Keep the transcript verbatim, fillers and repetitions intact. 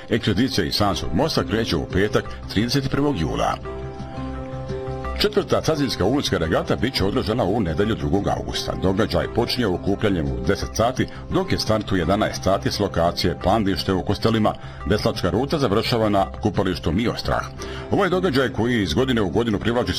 Ekspedicija iz Sanskog mosta kreće u petak trideset prvog jula. Četvrta cazinska ulujska regata bit će održana u nedjelju drugog augusta. Događaj počinje okupljanjem u deset sati, dok je start u jedanaest sati s lokacije Plandište u Kostelima. Veslačka ruta završava na kupalištu Miostrah. Ovaj događaj koji iz godine u godinu privlači